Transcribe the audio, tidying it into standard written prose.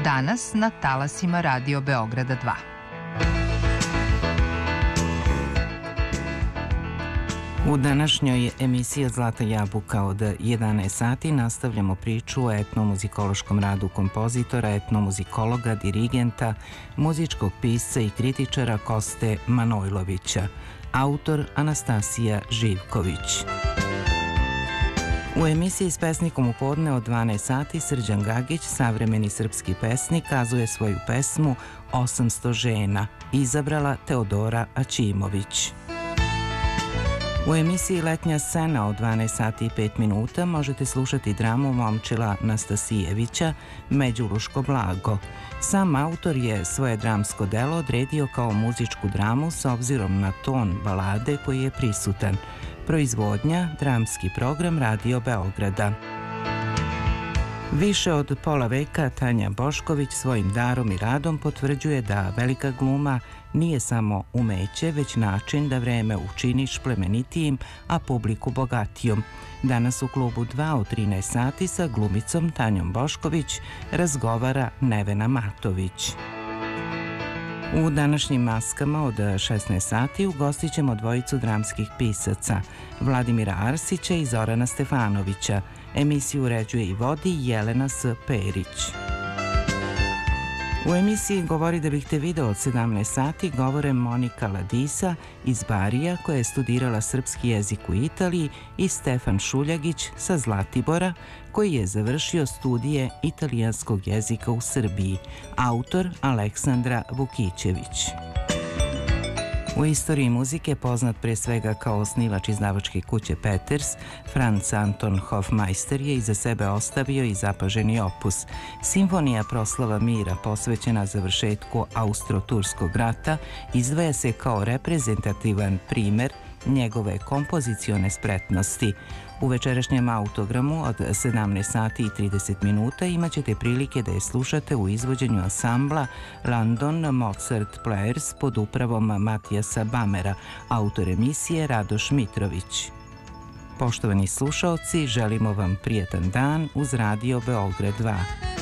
Danas na talasima Radio Beograda 2. U današnjoj emisiji Zlata jabuka od 11 sati nastavljamo priču o etnomuzikološkom radu kompozitora, etnomuzikologa, dirigenta, muzičkog pisca i kritičara Koste Manojlovića, autor Anastasija Živković. U emisiji s pesnikom u podne od 12 sati Srđan Gagić, savremeni srpski pesnik, kazuje svoju pesmu 800 žena, izabrala Teodora Aćimović. U emisiji Letnja scena od 12 sati i 5 minuta možete slušati dramu Momčila Nastasijevića Međuluško blago. Sam autor je svoje dramsko delo odredio kao muzičku dramu s obzirom na ton balade koji je prisutan. Proizvodnja, dramski program Radio Beograda. Više od pola veka Tanja Bošković svojim darom i radom potvrđuje da velika gluma nije samo umeće, već način da vreme učiniš plemenitijim, a publiku bogatijom. Danas u klubu 2 u 13 sati sa glumicom Tanjom Bošković razgovara Nevena Matović. U današnjim maskama od 16 sati ugostit ćemo dvojicu dramskih pisaca, Vladimira Arsića i Zorana Stefanovića. Emisiju uređuje i vodi Jelena S. Perić. U emisiji Govori da bih te video od 17 sati govore Monika Ladisa iz Barija, koja je studirala srpski jezik u Italiji, i Stefan Šuljagić sa Zlatibora, koji je završio studije italijanskog jezika u Srbiji, autor Aleksandra Vukićević. U istoriji muzike poznat pre svega kao osnivač izdavačke kuće Peters, Franz Anton Hofmeister je iza sebe ostavio i zapaženi opus. Simfonija Proslava mira, posvećena završetku Austro-Turskog rata, izdvaja se kao reprezentativan primer njegove kompozicione spretnosti. U večerašnjem autogramu od 17 sati i 30 minuta imat ćete prilike da je slušate u izvođenju ansambla London Mozart Players pod upravom Matijasa Bamera, autor emisije Radoš Mitrović. Poštovani slušaoci, želimo vam prijetan dan uz Radio Beograd 2.